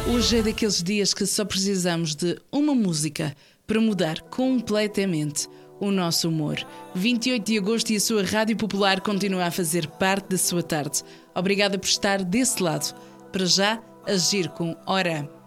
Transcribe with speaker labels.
Speaker 1: Hoje é daqueles dias que só precisamos de uma música para mudar completamente o nosso humor. 28 de agosto e a sua Rádio Popular continua a fazer parte da sua tarde. Obrigada por estar desse lado. Para já, agir com Ora.